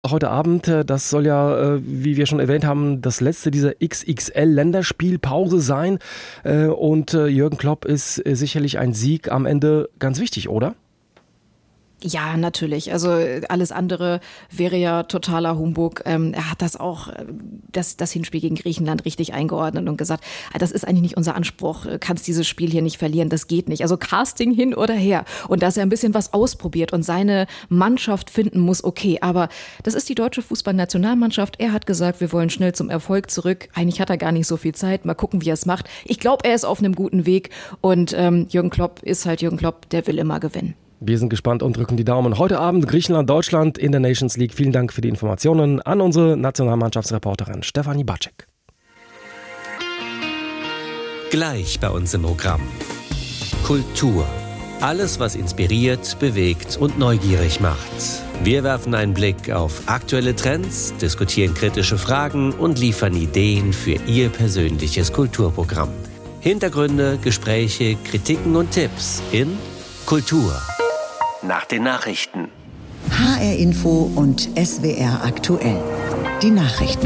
Heute Abend, das soll ja, wie wir schon erwähnt haben, das letzte dieser XXL-Länderspielpause sein. Und Jürgen Klopp ist sicherlich ein Sieg am Ende ganz wichtig, oder? Ja, natürlich. Also alles andere wäre ja totaler Humbug. Er hat das auch, das Hinspiel gegen Griechenland richtig eingeordnet und gesagt, das ist eigentlich nicht unser Anspruch. Du kannst dieses Spiel hier nicht verlieren, das geht nicht. Also Casting hin oder her. Und dass er ein bisschen was ausprobiert und seine Mannschaft finden muss, okay. Aber das ist die deutsche Fußballnationalmannschaft. Er hat gesagt, wir wollen schnell zum Erfolg zurück. Eigentlich hat er gar nicht so viel Zeit. Mal gucken, wie er es macht. Ich glaube, er ist auf einem guten Weg. Und Jürgen Klopp ist halt Jürgen Klopp, der will immer gewinnen. Wir sind gespannt und drücken die Daumen. Heute Abend Griechenland, Deutschland in der Nations League. Vielen Dank für die Informationen an unsere Nationalmannschaftsreporterin Stefanie Batschek. Gleich bei uns im Programm. Kultur. Alles, was inspiriert, bewegt und neugierig macht. Wir werfen einen Blick auf aktuelle Trends, diskutieren kritische Fragen und liefern Ideen für Ihr persönliches Kulturprogramm. Hintergründe, Gespräche, Kritiken und Tipps in Kultur. Nach den Nachrichten. HR Info und SWR aktuell. Die Nachrichten.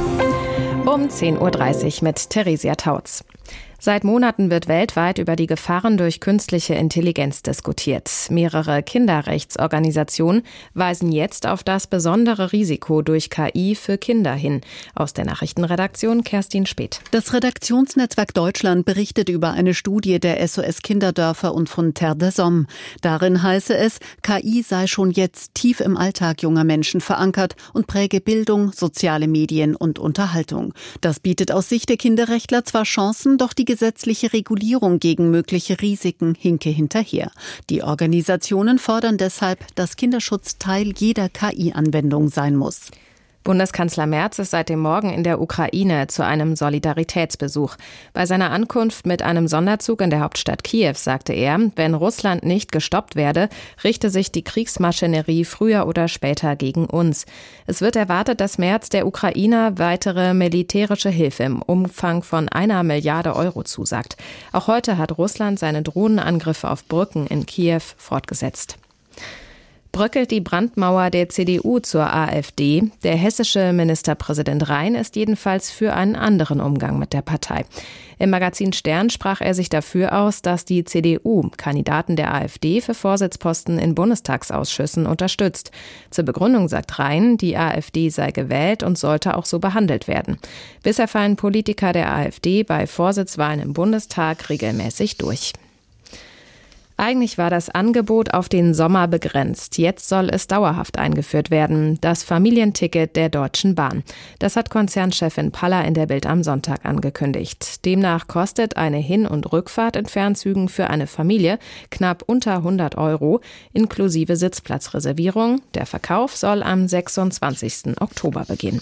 Um 10.30 Uhr mit Theresia Tautz. Seit Monaten wird weltweit über die Gefahren durch künstliche Intelligenz diskutiert. Mehrere Kinderrechtsorganisationen weisen jetzt auf das besondere Risiko durch KI für Kinder hin. Aus der Nachrichtenredaktion Kerstin Speth. Das Redaktionsnetzwerk Deutschland berichtet über eine Studie der SOS Kinderdörfer und von Terre des Hommes. Darin heiße es, KI sei schon jetzt tief im Alltag junger Menschen verankert und präge Bildung, soziale Medien und Unterhaltung. Das bietet aus Sicht der Kinderrechtler zwar Chancen, doch die gesetzliche Regulierung gegen mögliche Risiken hinke hinterher. Die Organisationen fordern deshalb, dass Kinderschutz Teil jeder KI-Anwendung sein muss. Bundeskanzler Merz ist seit dem Morgen in der Ukraine zu einem Solidaritätsbesuch. Bei seiner Ankunft mit einem Sonderzug in der Hauptstadt Kiew sagte er, wenn Russland nicht gestoppt werde, richte sich die Kriegsmaschinerie früher oder später gegen uns. Es wird erwartet, dass Merz der Ukraine weitere militärische Hilfe im Umfang von 1 Milliarde Euro zusagt. Auch heute hat Russland seine Drohnenangriffe auf Brücken in Kiew fortgesetzt. Bröckelt die Brandmauer der CDU zur AfD? Der hessische Ministerpräsident Rhein ist jedenfalls für einen anderen Umgang mit der Partei. Im Magazin Stern sprach er sich dafür aus, dass die CDU Kandidaten der AfD für Vorsitzposten in Bundestagsausschüssen unterstützt. Zur Begründung sagt Rhein, die AfD sei gewählt und sollte auch so behandelt werden. Bisher fallen Politiker der AfD bei Vorsitzwahlen im Bundestag regelmäßig durch. Eigentlich war das Angebot auf den Sommer begrenzt. Jetzt soll es dauerhaft eingeführt werden. Das Familienticket der Deutschen Bahn. Das hat Konzernchefin Paller in der Bild am Sonntag angekündigt. Demnach kostet eine Hin- und Rückfahrt in Fernzügen für eine Familie knapp unter 100 Euro, inklusive Sitzplatzreservierung. Der Verkauf soll am 26. Oktober beginnen.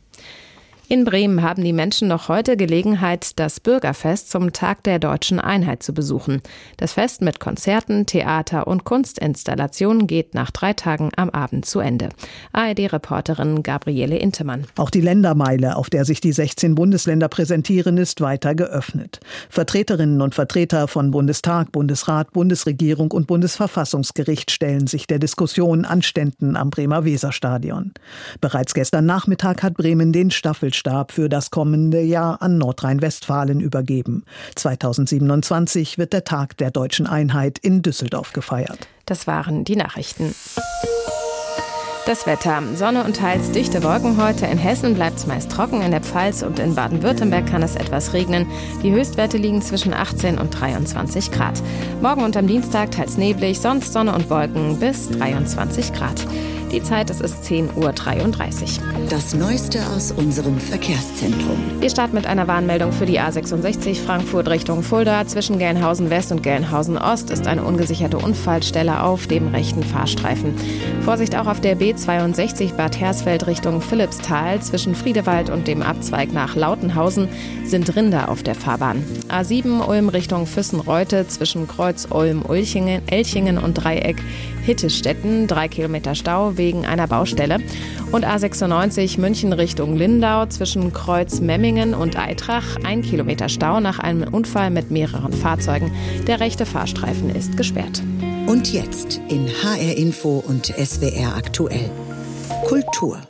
In Bremen haben die Menschen noch heute Gelegenheit, das Bürgerfest zum Tag der Deutschen Einheit zu besuchen. Das Fest mit Konzerten, Theater und Kunstinstallationen geht nach 3 Tagen am Abend zu Ende. ARD-Reporterin Gabriele Intemann. Auch die Ländermeile, auf der sich die 16 Bundesländer präsentieren, ist weiter geöffnet. Vertreterinnen und Vertreter von Bundestag, Bundesrat, Bundesregierung und Bundesverfassungsgericht stellen sich der Diskussion an Ständen am Bremer Weserstadion. Bereits gestern Nachmittag hat Bremen den Staffelstab für das kommende Jahr an Nordrhein-Westfalen übergeben. 2027 wird der Tag der Deutschen Einheit in Düsseldorf gefeiert. Das waren die Nachrichten. Das Wetter. Sonne und teils dichte Wolken heute. In Hessen bleibt es meist trocken, in der Pfalz und in Baden-Württemberg kann es etwas regnen. Die Höchstwerte liegen zwischen 18 und 23 Grad. Morgen und am Dienstag teils neblig, sonst Sonne und Wolken bis 23 Grad. Die Zeit, es ist 10.33 Uhr. Das Neueste aus unserem Verkehrszentrum. Wir starten mit einer Warnmeldung für die A66 Frankfurt Richtung Fulda. Zwischen Gelnhausen West und Gelnhausen Ost ist eine ungesicherte Unfallstelle auf dem rechten Fahrstreifen. Vorsicht auch auf der B62 Bad Hersfeld Richtung Philippsthal. Zwischen Friedewald und dem Abzweig nach Lautenhausen sind Rinder auf der Fahrbahn. A7 Ulm Richtung Füssen-Reute zwischen Kreuz Ulm, Elchingen und Dreieck Hittestetten. 3 Kilometer Stau wegen einer Baustelle. Und A96 München Richtung Lindau zwischen Kreuz Memmingen und Eitrach. 1 Kilometer Stau nach einem Unfall mit mehreren Fahrzeugen. Der rechte Fahrstreifen ist gesperrt. Und jetzt in HR Info und SWR aktuell. Kultur.